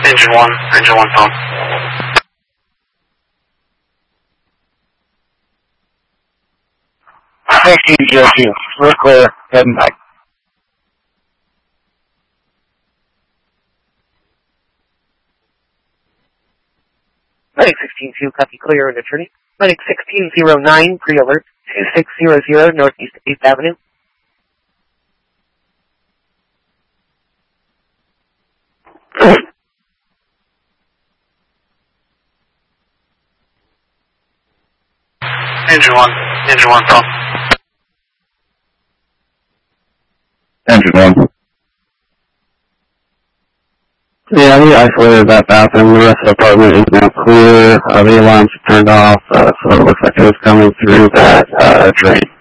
Engine 1 phone. Thank you, GSU. We're clear. Heading back. Medic 16-2, copy clear and returning. Medic 1609, pre-alert, 2600 Northeast 8th Avenue. Engine 1 phone. Engine 1. Yeah, we isolated that bathroom. The rest of the apartment is now clear. The alarms are turned off, so it looks like it was coming through that drain.